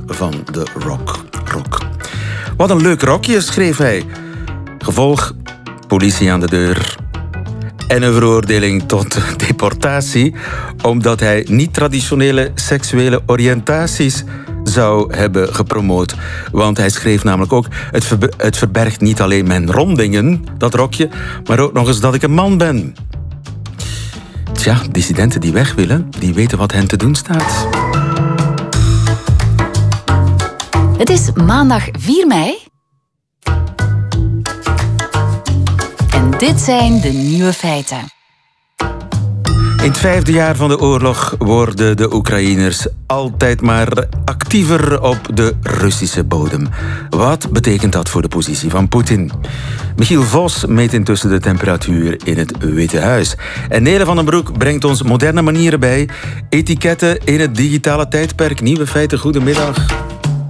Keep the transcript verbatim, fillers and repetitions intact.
van de rock. rock. Wat een leuk rokje, schreef hij. Gevolg, politie aan de deur. En een veroordeling tot deportatie, omdat hij niet-traditionele seksuele oriëntaties zou hebben gepromoot. Want hij schreef namelijk ook, het, verbe- het verbergt niet alleen mijn rondingen, dat rokje, maar ook nog eens dat ik een man ben. Tja, dissidenten die weg willen, die weten wat hen te doen staat. Het is maandag vier mei. En dit zijn de nieuwe feiten. In het vijfde jaar van de oorlog worden de Oekraïners altijd maar actiever op de Russische bodem. Wat betekent dat voor de positie van Poetin? Michiel Vos meet intussen de temperatuur in het Witte Huis. En Nele van den Broek brengt ons moderne manieren bij. Etiketten in het digitale tijdperk. Nieuwe feiten, goedemiddag.